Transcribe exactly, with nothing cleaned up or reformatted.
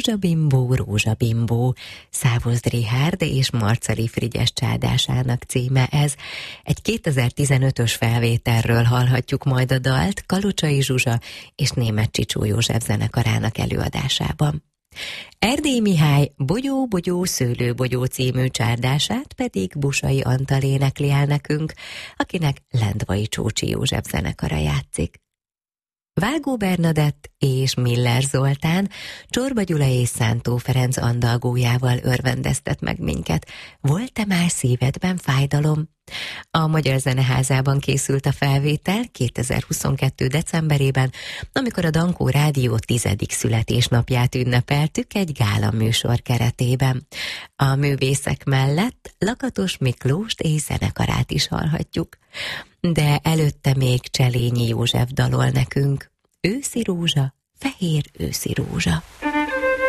Rózsabimbó, Rózsabimbó, Szávoz Richárd és Marcali Frigyes csádásának címe ez. Egy kétezer-tizenötös felvételről hallhatjuk majd a dalt Kalocsai Zsuzsa és Németh Csicsó József zenekarának előadásában. Erdély Mihály Bogyó-bogyó szőlőbogyó című csárdását pedig Busai Antal énekli el nekünk, akinek Lendvai Csócsi József zenekara játszik. Vágó Bernadett és Miller Zoltán Csorba Gyula és Szántó Ferenc andalgójával örvendeztet meg minket. Volt-e már szívedben fájdalom? A Magyar Zeneházában készült a felvétel kétezer-huszonkettő decemberében, amikor a Dankó Rádió tizedik születésnapját ünnepeltük egy gála műsor keretében. A művészek mellett Lakatos Miklóst és zenekarát is hallhatjuk. De előtte még Cselényi József dalol nekünk. Őszi rózsa, fehér őszi rózsa.